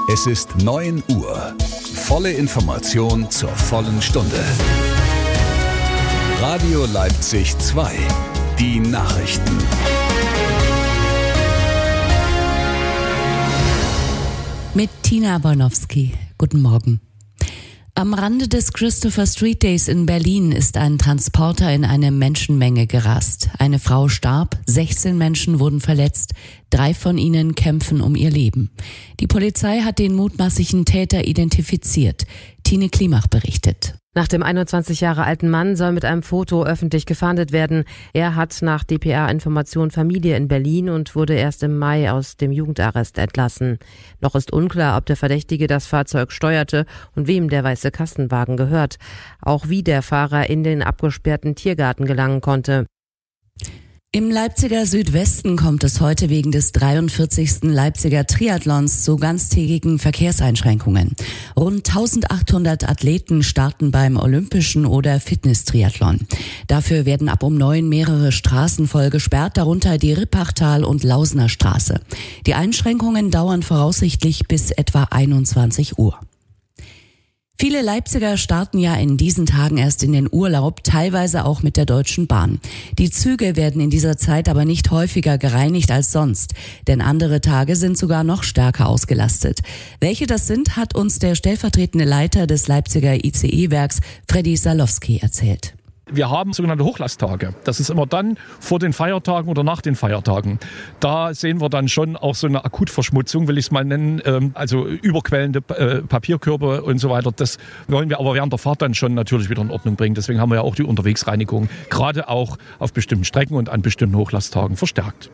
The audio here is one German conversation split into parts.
Es ist 9 Uhr. Volle Information zur vollen Stunde. Radio Leipzig 2. Die Nachrichten. Mit Tina Bornowski. Guten Morgen. Am Rande des Christopher Street Days in Berlin ist ein Transporter in eine Menschenmenge gerast. Eine Frau starb, 16 Menschen wurden verletzt, 3 von ihnen kämpfen um ihr Leben. Die Polizei hat den mutmaßlichen Täter identifiziert. Tine Klimach berichtet. Nach dem 21 Jahre alten Mann soll mit einem Foto öffentlich gefahndet werden. Er hat nach dpa-Information Familie in Berlin und wurde erst im Mai aus dem Jugendarrest entlassen. Noch ist unklar, ob der Verdächtige das Fahrzeug steuerte und wem der weiße Kastenwagen gehört. Auch wie der Fahrer in den abgesperrten Tiergarten gelangen konnte. Im Leipziger Südwesten kommt es heute wegen des 43. Leipziger Triathlons zu ganztägigen Verkehrseinschränkungen. Rund 1800 Athleten starten beim Olympischen oder Fitness-Triathlon. Dafür werden ab um 9 mehrere Straßen voll gesperrt, darunter die Rippachtal- und Lausener Straße. Die Einschränkungen dauern voraussichtlich bis etwa 21 Uhr. Viele Leipziger starten ja in diesen Tagen erst in den Urlaub, teilweise auch mit der Deutschen Bahn. Die Züge werden in dieser Zeit aber nicht häufiger gereinigt als sonst, denn andere Tage sind sogar noch stärker ausgelastet. Welche das sind, hat uns der stellvertretende Leiter des Leipziger ICE-Werks, Freddy Salowski, erzählt. Wir haben sogenannte Hochlasttage. Das ist immer dann vor den Feiertagen oder nach den Feiertagen. Da sehen wir dann schon auch so eine Akutverschmutzung, will ich es mal nennen, also überquellende Papierkörbe und so weiter. Das wollen wir aber während der Fahrt dann schon natürlich wieder in Ordnung bringen. Deswegen haben wir ja auch die Unterwegsreinigung, gerade auch auf bestimmten Strecken und an bestimmten Hochlasttagen verstärkt.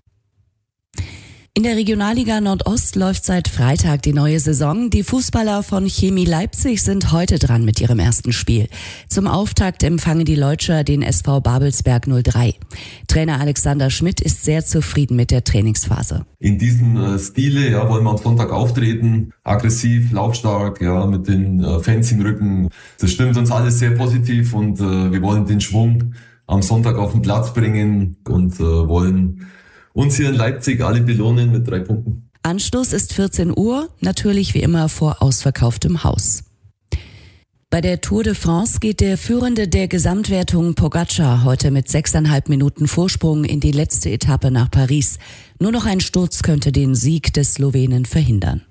In der Regionalliga Nordost läuft seit Freitag die neue Saison. Die Fußballer von Chemie Leipzig sind heute dran mit ihrem ersten Spiel. Zum Auftakt empfangen die Leutscher den SV Babelsberg 03. Trainer Alexander Schmidt ist sehr zufrieden mit der Trainingsphase. In diesem Stile wollen wir am Sonntag auftreten. Aggressiv, laufstark, mit den Fans im Rücken. Das stimmt uns alles sehr positiv und wir wollen den Schwung am Sonntag auf den Platz bringen und wollen uns hier in Leipzig alle belohnen mit 3 Punkten. Anstoß ist 14 Uhr, natürlich wie immer vor ausverkauftem Haus. Bei der Tour de France geht der Führende der Gesamtwertung Pogačar heute mit 6,5 Minuten Vorsprung in die letzte Etappe nach Paris. Nur noch ein Sturz könnte den Sieg des Slowenen verhindern.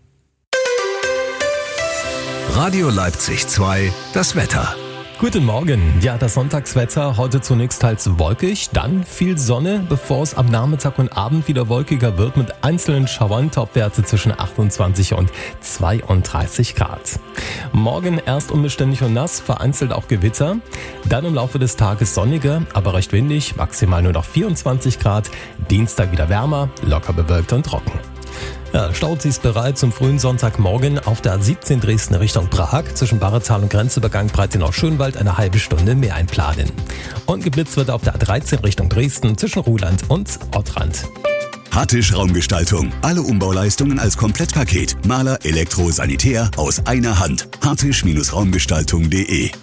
Radio Leipzig 2, das Wetter. Guten Morgen. Ja, das Sonntagswetter heute zunächst teils wolkig, dann viel Sonne, bevor es am Nachmittag und Abend wieder wolkiger wird mit einzelnen Schauern, Topwerte zwischen 28 und 32 Grad. Morgen erst unbeständig und nass, vereinzelt auch Gewitter. Dann im Laufe des Tages sonniger, aber recht windig, maximal nur noch 24 Grad. Dienstag wieder wärmer, locker bewölkt und trocken. Ja, Staus ist bereit zum frühen Sonntagmorgen auf der A17 Dresden Richtung Prag. Zwischen Barretal und Grenzübergang Breitenau-Schönwald eine halbe Stunde mehr einplanen. Und geblitzt wird auf der A13 Richtung Dresden zwischen Ruhland und Ottrand. Hattisch Raumgestaltung. Alle Umbauleistungen als Komplettpaket. Maler, Elektro, Sanitär aus einer Hand. Hattisch-Raumgestaltung.de